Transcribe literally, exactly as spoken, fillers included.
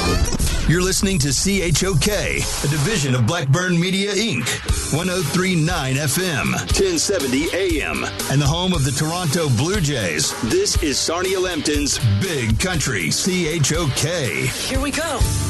You're listening to C H O K, a division of Blackburn Media, Incorporated. one oh three point nine F M, ten seventy A M, and the home of the Toronto Blue Jays. This is Sarnia Lambton's Big Country C H O K. Here we go.